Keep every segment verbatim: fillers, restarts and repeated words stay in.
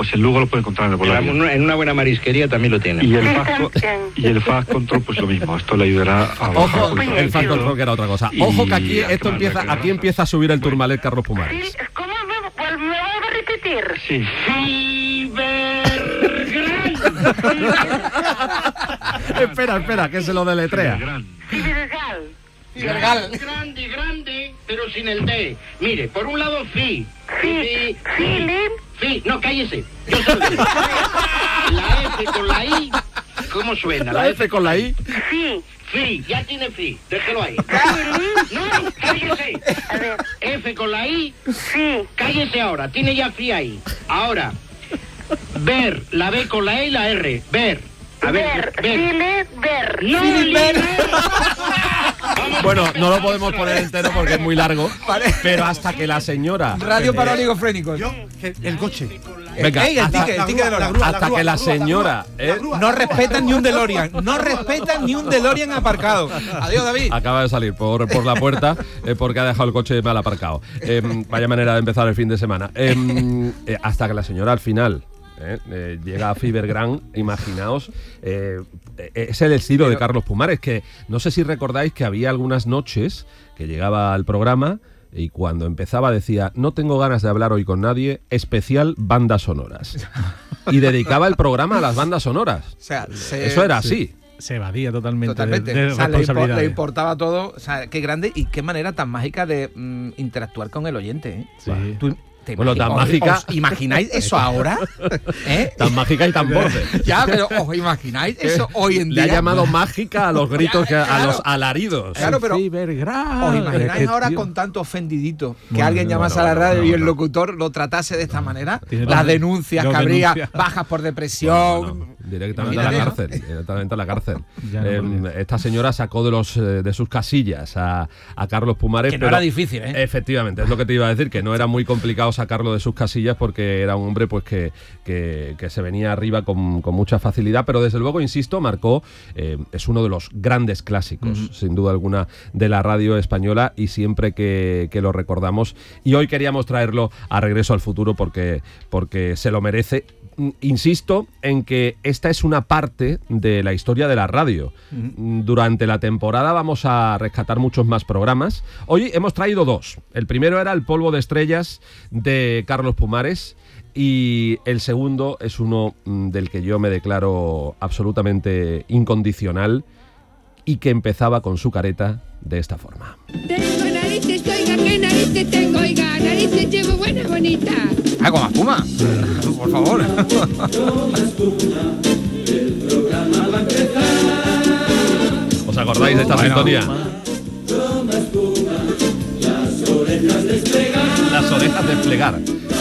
pues el Lugo lo puede encontrar en el Bolaños. En una buena marisquería también lo tiene. Y el Fast, y el Fast Control, pues lo mismo. Esto le ayudará a... Ojo, el Fast Control que era otra cosa. Ojo que aquí esto empieza, aquí empieza a subir el Tourmalet Carlos Pumares. Sí, ¿cómo me, pues, me voy a repetir? Sí. Espera, espera, que se lo deletrea. Cibergal. Cibergal. Grande, grande, pero sin el D. Mire, por un lado, fi. Fi. Philip. Fi. No, cállese. Yo soy la F con la I. ¿Cómo suena? La F con la I. Sí. Fi. Ya tiene fi. Déjelo ahí. No, cállese. A ver. F con la I. Sí. Cállese ahora. Tiene ya fi ahí. Ahora. Ver. La B con la E y la R. Ver. A ver, Ver. Philip. Ver. No, Philip. Bueno, no lo podemos poner entero porque es muy largo, pero hasta que la señora... Radio para oligofrénicos. El coche. Venga, Ey, el hasta, ticket, el ticket de la DeLorean. grúa, hasta grúa, que la la grúa, señora... la ¿eh? grúa. No respetan ni un DeLorean. No respetan ni un DeLorean aparcado. Adiós, David. Acaba de salir por, por la puerta eh, porque ha dejado el coche mal aparcado. Eh, vaya manera de empezar el fin de semana. Eh, eh, hasta que la señora al final... Eh, eh, llega a Fibergrán, imaginaos, eh, es el estilo de Carlos Pumares, que no sé si recordáis que había algunas noches que llegaba al programa y cuando empezaba decía, no tengo ganas de hablar hoy con nadie, especial bandas sonoras. Y dedicaba el programa a las bandas sonoras. O sea, se, Eso era así. Se evadía totalmente, Totalmente. de, de o sea, le, impo- responsabilidades. le importaba todo. O sea, qué grande y qué manera tan mágica de mm, interactuar con el oyente. ¿eh? Sí. Tú, ¿te Bueno, imagi- tan os- mágica- ¿Os imagináis eso ahora? ¿Eh? Tan mágica y tan borde. Ya, pero ¿os imagináis eso hoy en Le día? ha llamado mágica a los gritos, que, a Claro. los alaridos. Claro, pero Cibergrán. ¿os Es imagináis que, ahora tío, con tanto ofendidito que Bueno, alguien bueno, llamase bueno, a la radio bueno, y el bueno. locutor lo tratase de esta manera? Tiene Las los- denuncias los que habría, denuncias. bajas por depresión. Bueno, directamente a la Imagínate, ¿no? cárcel, directamente a la cárcel. Ya no Eh, podría. esta señora sacó de los eh, de sus casillas a, a Carlos Pumares. Que no pero era difícil, ¿eh? Efectivamente, es lo que te iba a decir, que no era muy complicado sacarlo de sus casillas porque era un hombre pues que, que, que se venía arriba con, con mucha facilidad, pero desde luego, insisto, marcó, eh, es uno de los grandes clásicos, Ujú. sin duda alguna, de la radio española y siempre que, que lo recordamos. Y hoy queríamos traerlo a Regreso al Futuro porque, porque se lo merece. Insisto en que esta es una parte de la historia de la radio. Ujú. Durante la temporada vamos a rescatar muchos más programas. Hoy hemos traído dos. El primero era El polvo de estrellas de Carlos Pumares y el segundo es uno mm, del que yo me declaro absolutamente incondicional y que empezaba con su careta de esta forma. Tengo narices, oiga, qué narices tengo, oiga, narices llevo buenas, bonitas. Ah, con espuma. Por favor. ¿Os acordáis de esta Bueno. sintonía? Las orejas desplegar.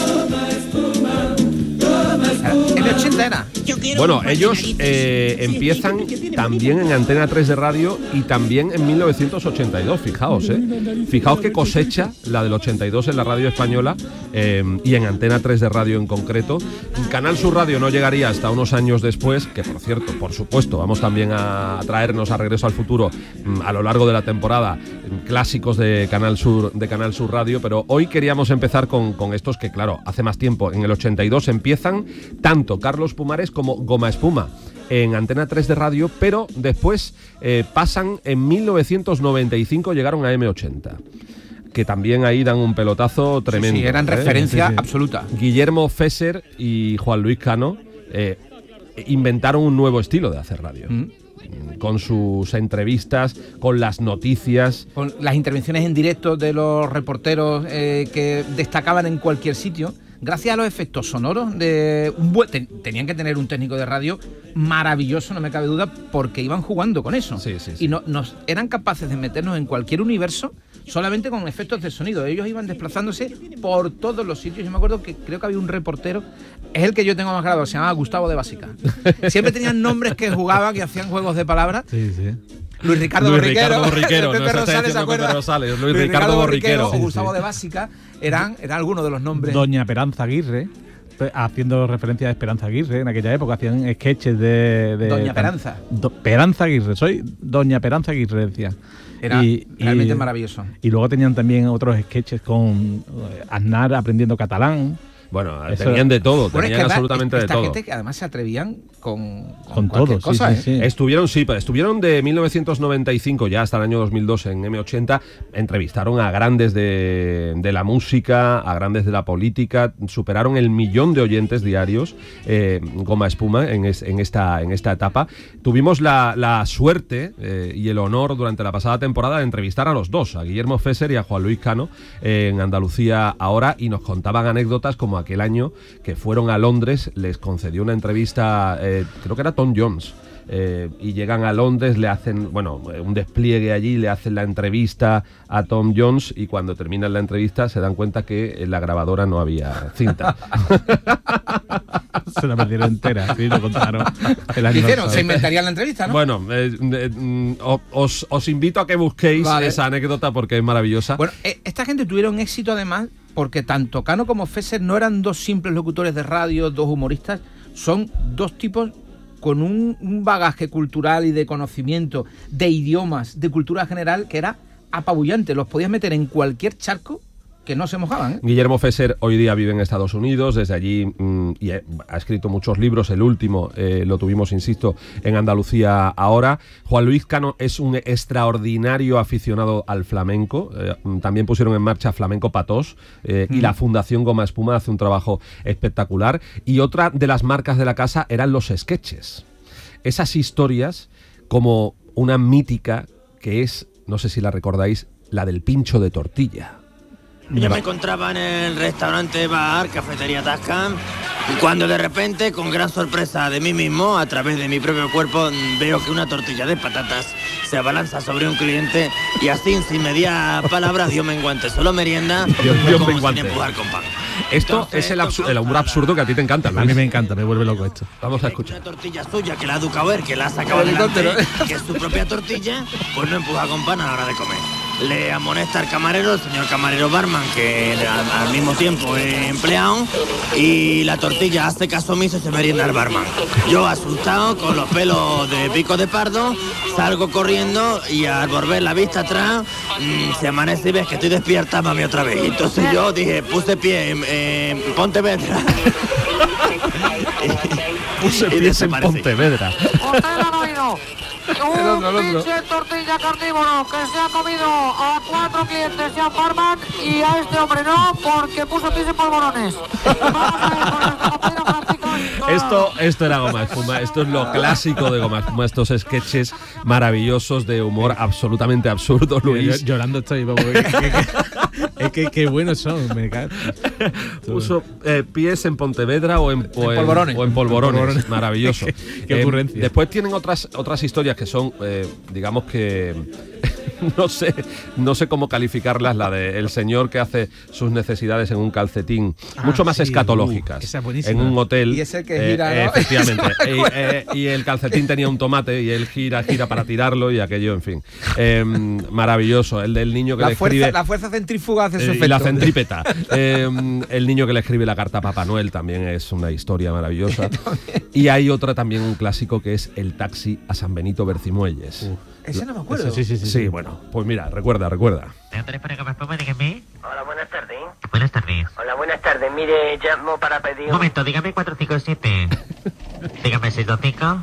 En el ochenta era. Bueno, ellos eh, empiezan también en Antena tres de radio y también en mil novecientos ochenta y dos, fijaos, ¿eh? Fijaos que cosecha la del ochenta y dos en la radio española eh, y en Antena tres de radio en concreto. Canal Sur Radio no llegaría hasta unos años después, que por cierto, por supuesto, vamos también a traernos a Regreso al Futuro mm, a lo largo de la temporada mm, clásicos de Canal Sur, de Canal Sur Radio, pero hoy queríamos empezar con, con estos que, claro, hace más tiempo, en el ochenta y dos empiezan tanto Carlos Pumares como Goma Espuma en Antena tres de radio, pero después eh, pasan en mil novecientos noventa y cinco, llegaron a eme ochenta, que también ahí dan un pelotazo tremendo. Sí, eran ¿eh? referencia Sí, sí. absoluta. Guillermo Fesser y Juan Luis Cano eh, inventaron un nuevo estilo de hacer radio. Mm. Con sus entrevistas, con las noticias. Con las intervenciones en directo de los reporteros eh, que destacaban en cualquier sitio. Gracias a los efectos sonoros de un buen, ten, tenían que tener un técnico de radio maravilloso, no me cabe duda, porque iban jugando con eso. Sí, sí, sí. Y no, nos eran capaces de meternos en cualquier universo solamente con efectos de sonido. Ellos iban desplazándose por todos los sitios. Yo me acuerdo que creo que había un reportero, es el que yo tengo más grabado, se llamaba Gustavo de Básica. Siempre tenían nombres que jugaban, que hacían juegos de palabras. Sí, sí. Luis Ricardo Luis Borriquero, Ricardo Borriquero, de no Pepe se está Rosales, ¿se diciendo acuerda? Pepe Rosales, Luis Ricardo Borriquero. o Sí, Gustavo sí. de Básica eran, eran algunos de los nombres. Doña Esperanza Aguirre, pe- haciendo referencia a Esperanza Aguirre, en aquella época hacían sketches de... de Doña Peranza. Do, Peranza Aguirre, soy Doña Peranza Aguirre, decía. Era Y- realmente y- maravilloso. Y luego tenían también otros sketches con eh, Aznar aprendiendo catalán. Bueno, Eso- tenían de todo, Bueno, es tenían que verdad, absolutamente de esta todo. gente que además se atrevían con, con, Con cualquier todo, sí, cosa, sí, ¿eh? sí. Estuvieron, sí, pues, estuvieron de mil novecientos noventa y cinco ya hasta el año dos mil dos en eme ochenta, entrevistaron a grandes de, de la música, a grandes de la política, superaron el millón de oyentes diarios, eh, Goma Espuma, en, es- en, esta, en esta etapa. Tuvimos la, la suerte eh, y el honor durante la pasada temporada de entrevistar a los dos, a Guillermo Fesser y a Juan Luis Cano, eh, en Andalucía Ahora, y nos contaban anécdotas como aquel año que fueron a Londres, les concedió una entrevista, eh, creo que era Tom Jones, eh, y llegan a Londres, le hacen, bueno, un despliegue allí, le hacen la entrevista a Tom Jones, y cuando terminan la entrevista se dan cuenta que en la grabadora no había cinta. Se la perdieron entera, sí, lo contaron. El año ¿Qué hicieron? pasado. Se inventarían la entrevista, ¿no? Bueno, eh, eh, mm, o- os, os invito a que busquéis Vale. esa anécdota porque es maravillosa. Bueno, eh, esta gente tuvieron éxito además porque tanto Cano como Fesser no eran dos simples locutores de radio, dos humoristas, son dos tipos con un, un bagaje cultural y de conocimiento, de idiomas, de cultura general, que era apabullante. Los podías meter en cualquier charco que no se mojaban, ¿eh? Guillermo Fesser hoy día vive en Estados Unidos, desde allí mm, y ha, ha escrito muchos libros, el último eh, lo tuvimos, insisto, en Andalucía Ahora. Juan Luis Cano es un extraordinario aficionado al flamenco, eh, también pusieron en marcha Flamenco Patós, eh, y la Fundación Goma Espuma hace un trabajo espectacular. Y otra de las marcas de la casa eran los sketches, esas historias como una mítica que es, no sé si la recordáis, la del pincho de tortilla. Yo me encontraba en el restaurante bar, cafetería Tascam, cuando de repente, con gran sorpresa de mí mismo, a través de mi propio cuerpo, veo que una tortilla de patatas se abalanza sobre un cliente y así, sin media palabras, dio menguante. Solo merienda, Dio- dio como menguante. sin empujar con pan. Esto Entonces, es el, absu- esto el humor absurdo que a ti te encanta, A mí Luis. me encanta, me vuelve loco esto. Vamos a Una escuchar. tortilla suya que la ha educado él, que la ha sacado adelante, que es su propia tortilla, pues no empuja con pan a la hora de comer. Le amonesta al camarero, el señor camarero barman, que al, al mismo tiempo es empleado, y la tortilla hace caso omiso y se merienda al barman. Yo, asustado, con los pelos de pico de pardo, salgo corriendo y al volver la vista atrás, mmm, se amanece y ves que estoy despierta, mami, otra vez. Y entonces yo dije, puse pie en, en Pontevedra. Puse Y pies en desaparecí. Pontevedra. Usted lo ha oído. El otro, el Un otro. pinche tortilla carnívoro que se ha comido a cuatro clientes y a un barman, y a este hombre no, porque puso pies en polvorones. Vamos a ver con nuestro compañero Francisco Benito. Esto, esto era Goma Espuma, esto es lo clásico de Goma Espuma, estos sketches maravillosos de humor absolutamente absurdo, Yo- Luis. llorando estoy, vamos, que- que- que- es que qué buenos son, me cago. Puso eh, pies en Pontevedra o en, o En polvorones. o en polvorones. En polvorones. Maravilloso. Qué- qué Eh, ocurrencia. Después tienen otras, otras historias que son, eh, digamos que... No sé, no sé cómo calificarlas, la de el señor que hace sus necesidades en un calcetín, Ah, mucho más sí, escatológicas, uh, esa es buenísima. en un hotel. Y ese que eh, gira, eh, ¿no? efectivamente. y, eh, y el calcetín tenía un tomate y él gira, gira para tirarlo y aquello, en fin. Eh, maravilloso. El del niño que La le fuerza, escribe. la fuerza centrífuga hace su Eh, efecto. y la centrípeta. Eh, el niño que le escribe la carta a Papá Noel también es una historia maravillosa. Y hay otra también, un clásico, que es el taxi a San Benito Bercimuelles. Ese no me acuerdo. Eso, sí, sí, sí, Sí, sí. bueno, pues mira, recuerda, recuerda. dígame. Hola, buenas tardes. Buenas tardes. Hola, buenas tardes. Mire, llamo para pedir... Un momento, dígame cuatro cinco siete. Dígame seis dos cinco.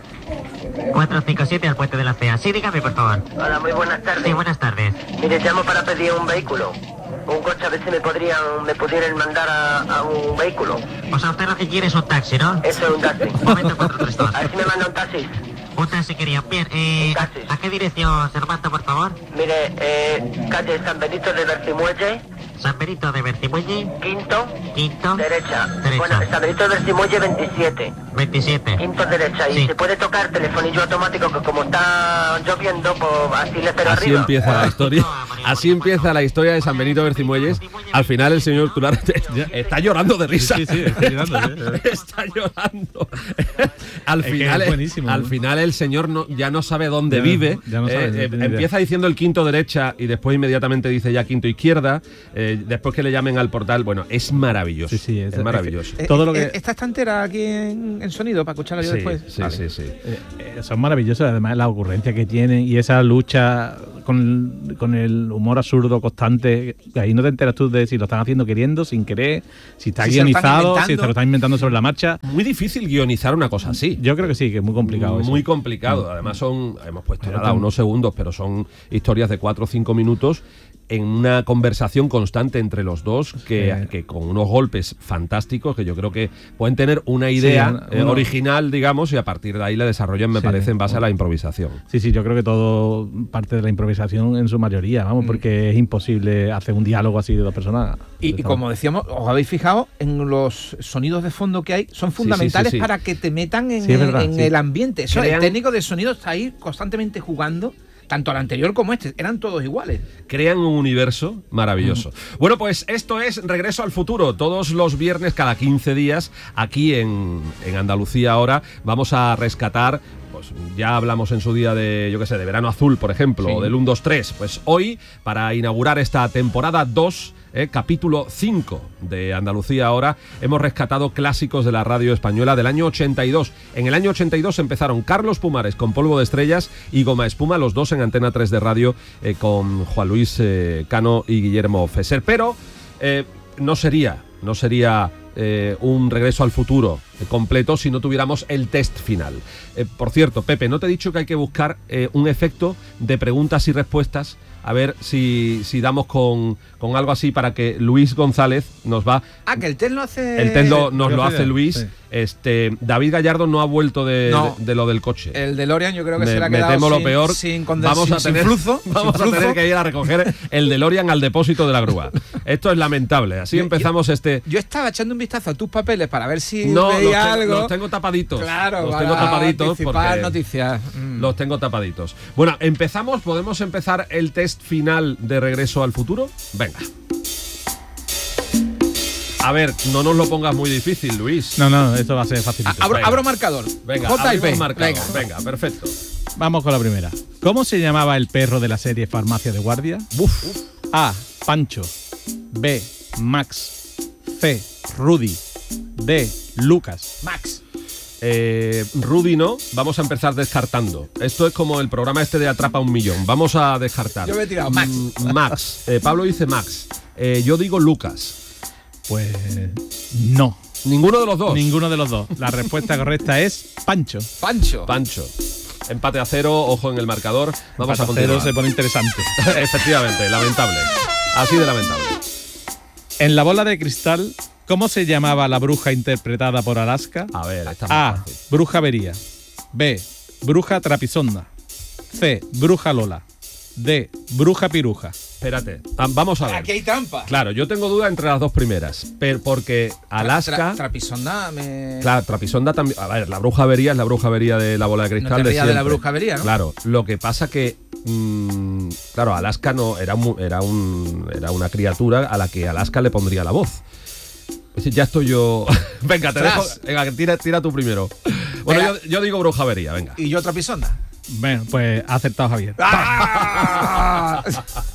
cuatro cinco siete al puente de la C E A. Sí, dígame, por favor. Hola, muy buenas tardes. Sí, buenas tardes. Mire, llamo para pedir un vehículo. Un coche, a ver si me podrían, me pudieran mandar a, a un vehículo. O sea, usted lo que quiere es un taxi, ¿no? Eso es un taxi. Un momento, cuatro tres dos. A ver si me manda un taxi. Un taxi quería. Bien, eh, Un taxi. ¿a qué dirección se lo manda, por favor? Mire, eh, calle San Benito de Bercimuelle, San Benito de Bercimuelle, quinto, quinto, derecha. Derecha. Bueno, San Benito de Bercimuelle veintisiete, veintisiete. quinto derecha. Y Sí. se puede tocar telefonillo automático, que como está lloviendo, pues así le espero Así arriba. empieza la historia. Así empieza la historia de San Benito Bercimuelles. Al final el señor Tular está llorando de risa. Sí, sí, estoy llorando, sí. Está llorando. Al Es que final, es buenísimo, al ¿no? final el señor no, ya no sabe dónde Ya no- vive. ya no sabe, Eh, no eh, tiene idea. empieza diciendo el quinto derecha y después inmediatamente dice ya quinto izquierda. Eh, después que le llamen al portal, bueno, es maravilloso. Sí, sí, es, es- maravilloso. Eh, Todo lo eh, que- ¿Esta está entera aquí en, en sonido para escucharla yo Sí, después? sí, Vale. sí, sí. Eh, eh, son maravillosos, además la ocurrencia que tienen y esa lucha con, con el humor absurdo constante, ahí no te enteras tú de si lo están haciendo queriendo, sin querer, si está Si guionizado, se si se lo están inventando sobre la marcha. Muy difícil guionizar una cosa así. Yo creo que sí, que es muy complicado. Muy eso. complicado. Además son, hemos puesto Pero nada, tan- unos segundos, pero son historias de cuatro o cinco minutos en una conversación constante entre los dos que, Sí. que con unos golpes fantásticos que yo creo que pueden tener una idea Sí, una- eh, uno- original, digamos, y a partir de ahí la desarrollan, me Sí. parece, en base a la improvisación. Sí, sí, yo creo que todo parte de la improvisación en su mayoría, vamos, porque es imposible hacer un diálogo así de dos personas. Y, y como decíamos, os habéis fijado en los sonidos de fondo que hay, son sí, fundamentales sí, sí. para que te metan en, Sí, es el- verdad, en sí. el ambiente. Eso, Crean- el técnico de sonido está ahí constantemente jugando, tanto al anterior como este, eran todos iguales. Crean un universo maravilloso. Bueno, pues esto es Regreso al Futuro. Todos los viernes, cada quince días, aquí en, en Andalucía ahora, vamos a rescatar. Pues ya hablamos en su día de, yo qué sé, de Verano Azul, por ejemplo, Sí. o del uno, dos, tres. Pues hoy, para inaugurar esta temporada dos, eh, capítulo cinco de Andalucía ahora, hemos rescatado clásicos de la radio española del año ochenta y dos. En el año ochenta y dos empezaron Carlos Pumares con Polvo de Estrellas y Goma Espuma, los dos en Antena tres de radio, eh, con Juan Luis eh, Cano y Guillermo Fesser. Pero eh, no sería, no sería... Eh, un regreso al futuro eh, completo si no tuviéramos el test final. Eh, por cierto, Pepe, ¿no te he dicho que hay que buscar eh, un efecto de preguntas y respuestas? A ver si, si damos con, con algo así para que Luis González nos va... Ah, que el test lo hace... El test lo- nos yo lo sé, hace Luis. sí. Este, David Gallardo no ha vuelto de, No. de, de lo del coche. El DeLorean yo creo que me, se le ha me quedado temo lo sin, peor. sin, conden- vamos a sin- sin tener, flujo, vamos sin a tener flujo. que ir a recoger el DeLorean al depósito de la grúa. Esto es lamentable. Así Yo- empezamos este... Yo estaba echando un vistazo a tus papeles para ver si No, los veía tengo, algo. los tengo tapaditos. Claro, los para tengo tapaditos anticipar porque noticias. Mm. los tengo tapaditos. Bueno, empezamos. ¿Podemos empezar el test final de Regreso al Futuro? Venga. A ver, no nos lo pongas muy difícil, Luis. No, no, esto va a ser facilito. Abro, Venga. abro marcador. Venga, J y P. abrimos marcador. Venga. Venga, perfecto. Vamos con la primera. ¿Cómo se llamaba el perro de la serie Farmacia de Guardia? Uf. A. Pancho. B. Max. C. Rudy. D. Lucas. Max. Eh, Rudy no, vamos a empezar descartando. Esto es como el programa este de Atrapa un Millón. Vamos a descartar. Yo me he tirado Max. Mm, Max. Eh, Pablo dice Max. Eh, yo digo Lucas. Pues no. Ninguno de los dos. Ninguno de los dos. La respuesta correcta es Pancho. Pancho. Pancho. Empate a cero, ojo en el marcador. Vamos a Patacero continuar. se pone interesante. Efectivamente, lamentable. Así de lamentable. En La bola de cristal, ¿cómo se llamaba la bruja interpretada por Alaska? A ver, esta es muy A. fácil. Bruja Avería. B. Bruja Trapisonda. C. Bruja Lola. D. Bruja Piruja. Espérate, ah, vamos a ver. Aquí hay trampa. Claro, yo tengo duda entre las dos primeras, pero porque Alaska, Tra- Trapisonda me... claro, Trapisonda también, a ver, la bruja avería es la bruja avería de la bola de cristal. No te de rías de la siempre. bruja avería, ¿no? Claro, lo que pasa que, mm, claro, Alaska no era un, era un, era una criatura a la que Alaska le pondría la voz. Es decir, ya estoy yo. Venga, te dejo. Tras. Venga, tira, tira tú primero. Bueno, Venga. yo, yo digo bruja avería, venga. Y yo Trapisonda. Bueno, pues ha acertado Javier. ¡Ah!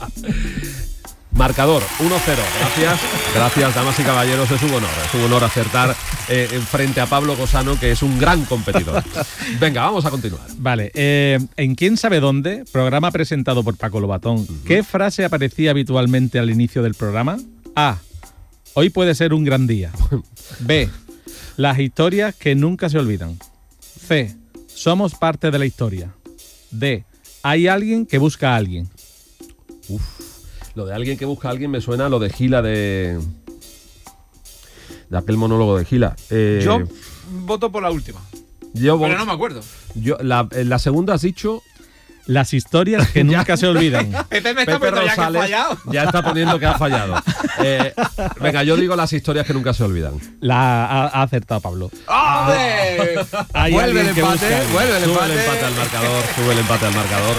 Marcador, uno cero. Gracias, gracias, damas y caballeros. Es un honor, es un honor acertar eh, frente a Pablo Cosano, que es un gran competidor. Venga, vamos a continuar. Vale, eh, en ¿Quién sabe dónde? Programa presentado por Paco Lobatón. ¿Qué frase aparecía habitualmente al inicio del programa? A. Hoy puede ser un gran día. B. Las historias que nunca se olvidan. C. Somos parte de la historia. D. Hay alguien que busca a alguien. Uf, lo de alguien que busca a alguien me suena a lo de Gila de. de aquel monólogo de Gila. Eh, Yo voto por la última. yo Pero no me acuerdo. yo, la, en la segunda has dicho. Las historias que nunca se olvidan. Pepe me está Pepe poniendo ya que he Rosales fallado. ya está poniendo que ha fallado. Eh, venga, yo digo las historias que nunca se olvidan. La ha, ha acertado Pablo. ¡Hombre! Hay Vuelve el alguien que empate, busca a alguien. vuelve el Sube empate. el empate al marcador, sube el empate al marcador.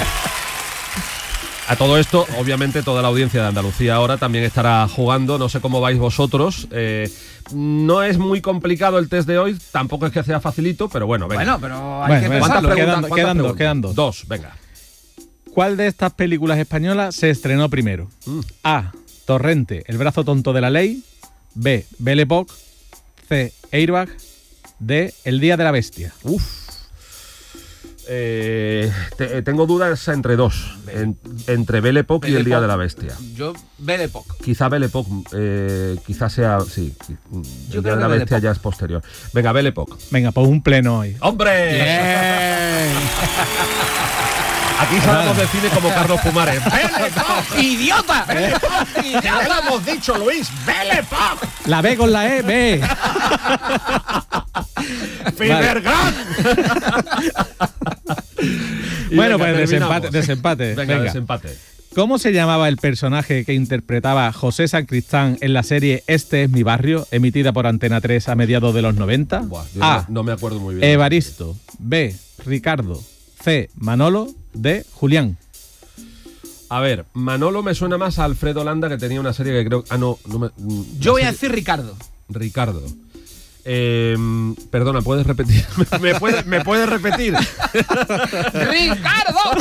A todo esto, obviamente, toda la audiencia de Andalucía ahora también estará jugando. No sé cómo vais vosotros. Eh, no es muy complicado el test de hoy. Tampoco es que sea facilito, pero bueno, venga. Bueno, pero hay Bueno, que bueno, ¿Cuántas pensarlo. quedan- preguntas? ¿Cuántas quedan dos, preguntas? quedan dos. Dos, venga. ¿Cuál de estas películas españolas se estrenó primero? Mm. A. Torrente, el brazo tonto de la ley. B. Belle Époque. C. Airbag. D. El día de la bestia. Uf. Eh, te- tengo dudas entre dos. En- entre Belle Époque y Belle El Día Époque. de la Bestia. Yo, Belle Époque. Quizá Belle Époque, eh, quizá sea, sí. El Yo Día creo de que la Belle Bestia Époque. ya es posterior. Venga, Belle Époque. Venga, pues un pleno hoy. ¡Hombre! Bien. Aquí sabemos de cine como Carlos Pumares. ¡Belle Époque! ¡Idiota! ¡Ya lo hemos dicho, Luis! ¡Belle Époque! La B con la E, B. ¡Fibergrat! Y Bueno, venga, pues desempate, terminamos. desempate. Venga, Venga. desempate. ¿Cómo se llamaba el personaje que interpretaba José Sacristán en la serie Este es mi barrio, emitida por Antena tres a mediados de los noventa? Buah, yo A. no, no me acuerdo muy bien. Evaristo. B. Ricardo. C. Manolo. D. Julián. A ver, Manolo me suena más a Alfredo Landa, que tenía una serie que creo... Ah, no, no me... Yo voy a serie- decir Ricardo. Ricardo. Eh, perdona, ¿puedes repetir? ¿Me puedes me puedes repetir? ¡Ricardo!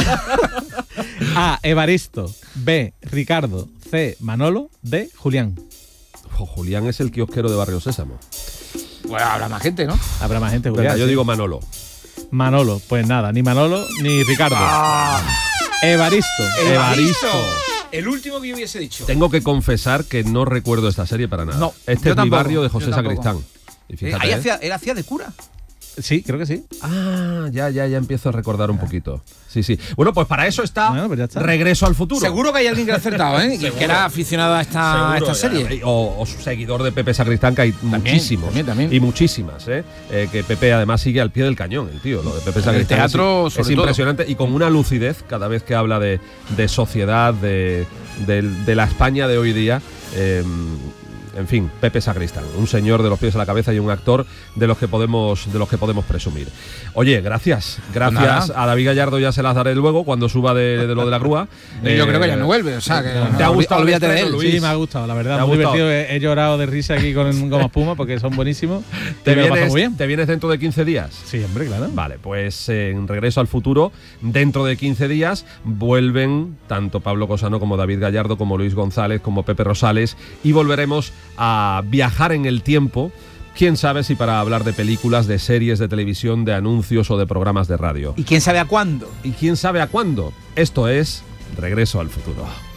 A. Evaristo. B. Ricardo. C. Manolo. D. Julián. Jo, Julián es el kiosquero de Barrio Sésamo. Bueno, habrá más gente, ¿no? Habrá más gente, Venga, Julián. yo sí. digo Manolo. Manolo. Pues nada, ni Manolo ni Ricardo. Evaristo. Evaristo. El último que yo hubiese dicho. Tengo que confesar que no recuerdo esta serie para nada. No, este yo es mi tampoco, barrio de yo José tampoco. Sacristán. Y Eh, fíjate, ahí ¿eh? hacía, él hacía de cura. Sí, creo que sí. Ah, ya, ya, ya empiezo a recordar un poquito. Sí, sí. Bueno, pues para eso está, Bueno, pues ya está. Regreso al Futuro. Seguro que hay alguien que lo ha acertado, ¿eh? Y que era aficionado a esta, a Seguro, esta ya, serie. O, o su seguidor de Pepe Sacristán, que hay muchísimos. también, también. Y muchísimas, ¿eh? Eh, Que Pepe además sigue al pie del cañón, el tío. Lo de Pepe Sacristán teatro, es, sobre es todo. impresionante y con una lucidez cada vez que habla de, de sociedad, de, de, de la España de hoy día. Eh, en fin, Pepe Sacristán, un señor de los pies a la cabeza y un actor de los que podemos, de los que podemos presumir. Oye, gracias. Gracias Pues a David Gallardo, ya se las daré luego cuando suba de, de lo de la grúa. Y yo Eh, creo que ya no vuelve, o sea, que ¿Te ha gustado el olvídate de estreno, él. Luis? Sí, me ha gustado, la verdad. ¿Te ha Muy gustado? divertido. He, he llorado de risa aquí con Goma Espuma porque son buenísimos. ¿Te Y me lo paso vienes, muy bien. ¿Te vienes dentro de quince días? Sí, hombre, claro. Vale, pues eh, en Regreso al Futuro, dentro de quince días, vuelven tanto Pablo Cosano como David Gallardo, como Luis González, como Pepe Rosales, y volveremos a viajar en el tiempo, quién sabe si para hablar de películas, de series de televisión, de anuncios o de programas de radio. ¿Y quién sabe a cuándo? ¿Y quién sabe a cuándo? Esto es Regreso al Futuro.